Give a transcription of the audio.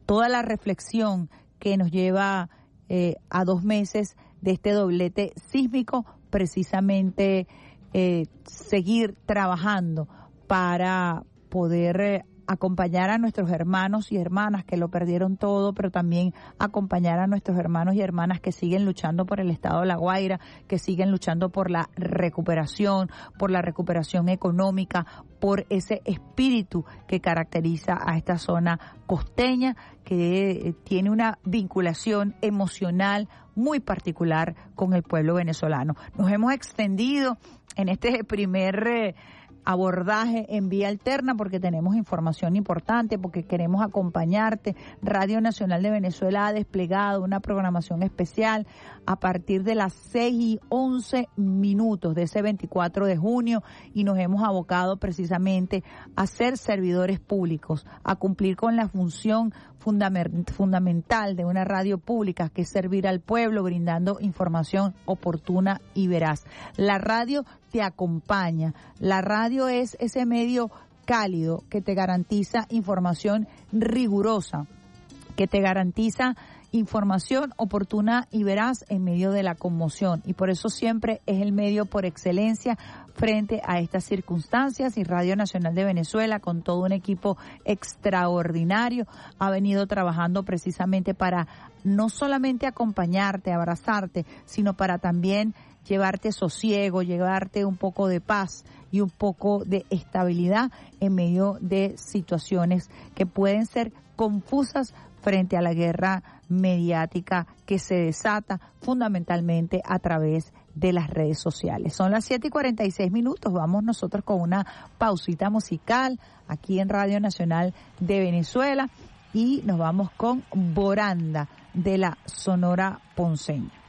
toda la reflexión que nos lleva a 2 meses de este doblete sísmico, precisamente seguir trabajando para poder acompañar a nuestros hermanos y hermanas que lo perdieron todo, pero también acompañar a nuestros hermanos y hermanas que siguen luchando por el estado de La Guaira, que siguen luchando por la recuperación económica, por ese espíritu que caracteriza a esta zona costeña, que tiene una vinculación emocional muy particular con el pueblo venezolano. Nos hemos extendido en este primer abordaje en vía alterna porque tenemos información importante, porque queremos acompañarte. Radio Nacional de Venezuela ha desplegado una programación especial a partir de las 6:11 de ese 24 de junio y nos hemos abocado precisamente a ser servidores públicos, a cumplir con la función fundamental de una radio pública, que es servir al pueblo brindando información oportuna y veraz. La radio te acompaña, la radio es ese medio cálido que te garantiza información rigurosa, que te garantiza información oportuna y veraz en medio de la conmoción, y por eso siempre es el medio por excelencia frente a estas circunstancias. Y Radio Nacional de Venezuela, con todo un equipo extraordinario, ha venido trabajando precisamente para no solamente acompañarte, abrazarte, sino para también llevarte sosiego, llevarte un poco de paz y un poco de estabilidad en medio de situaciones que pueden ser confusas frente a la guerra mediática que se desata fundamentalmente a través de las redes sociales. Son las 7:46. Vamos nosotros con una pausita musical aquí en Radio Nacional de Venezuela y nos vamos con Boranda de la Sonora Ponceña.